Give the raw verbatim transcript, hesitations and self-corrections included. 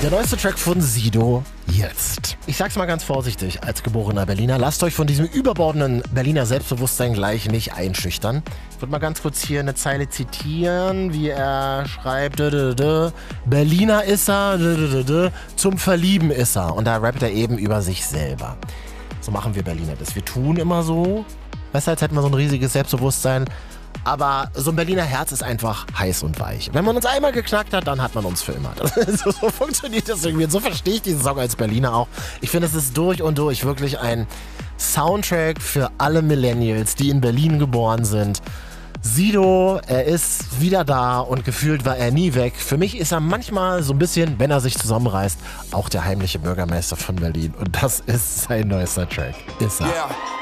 Der neueste Track von Sido jetzt. Ich sag's mal ganz vorsichtig, als geborener Berliner, lasst euch von diesem überbordenden Berliner Selbstbewusstsein gleich nicht einschüchtern. Ich würde mal ganz kurz hier eine Zeile zitieren, wie er schreibt, dö, dö, dö, Berliner ist er, dö, dö, dö, zum Verlieben ist er. Und da rappt er eben über sich selber. So machen wir Berliner das. Wir tun immer so, besser als hätten wir so ein riesiges Selbstbewusstsein. Aber so ein Berliner Herz ist einfach heiß und weich. Wenn man uns einmal geknackt hat, dann hat man uns für immer. So, so funktioniert das irgendwie. Und so verstehe ich diesen Song als Berliner auch. Ich finde, es ist durch und durch wirklich ein Soundtrack für alle Millennials, die in Berlin geboren sind. Sido, er ist wieder da und gefühlt war er nie weg. Für mich ist er manchmal so ein bisschen, wenn er sich zusammenreißt, auch der heimliche Bürgermeister von Berlin. Und das ist sein neuester Track. Ist er. Yeah.